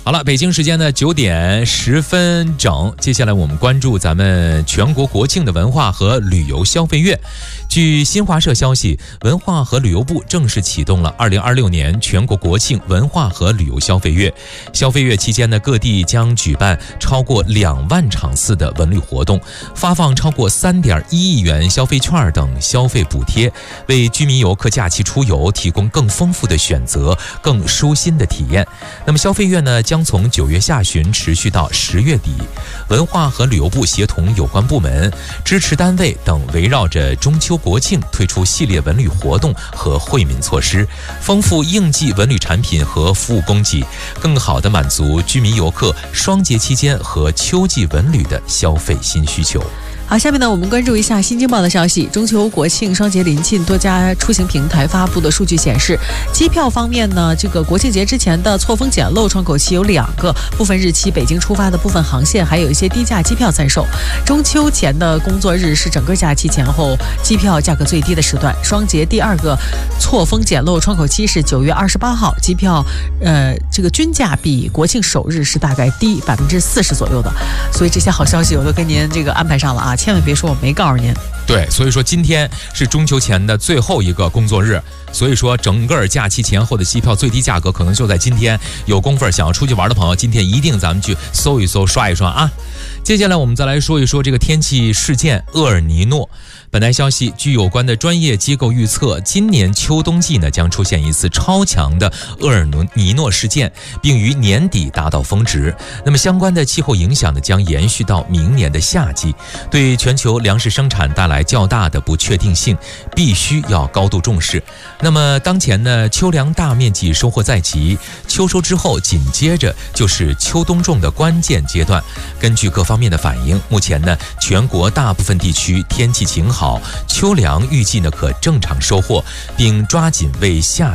好了，北京时间的9点10分整，接下来我们关注咱们全国国庆的文化和旅游消费月。据新华社消息，文化和旅游部正式启动了2026年全国国庆文化和旅游消费月。消费月期间呢，各地将举办超过2万场次的文旅活动，发放超过3.1亿元消费券等消费补贴，为居民游客假期出游提供更丰富的选择、更舒心的体验。那么消费月呢，将从9月下旬持续到10月底。文化和旅游部协同有关部门、支持单位等，围绕着中秋国庆推出系列文旅活动和惠民措施，丰富应季文旅产品和服务供给，更好地满足居民游客双节期间和秋季文旅的消费新需求。 好，下面呢，我们关注一下新京报的消息。中秋国庆双节临近，多家出行平台发布的数据显示，机票方面呢，这个国庆节之前的错峰捡漏窗口期有2个，部分日期北京出发的部分航线还有一些低价机票在售。中秋前的工作日是整个假期前后机票价格最低的时段。双节第2个错峰捡漏窗口期是9月28号，机票这个均价比国庆首日是大概低40%左右的。所以这些好消息我都跟您这个安排上了啊。千万别说我没告诉您。 对，所以说今天是中秋前的最后一个工作日，所以说整个假期前后的机票最低价格可能就在今天。有功夫想要出去玩的朋友，今天一定咱们去搜一搜、刷一刷啊。接下来我们再来说一说这个天气事件厄尔尼诺。本台消息，据有关的专业机构预测，今年秋冬季呢将出现一次超强的厄尔尼诺事件，并于年底达到峰值。那么相关的气候影响呢将延续到明年的夏季，对全球粮食生产带来较大的不确定性，必须要高度重视。那么当前呢，秋粮大面积收获在即，秋收之后紧接着就是秋冬种的关键阶段。根据各方面的反映，目前呢，全国大部分地区天气晴好，秋粮预计呢可正常收获，并抓紧为夏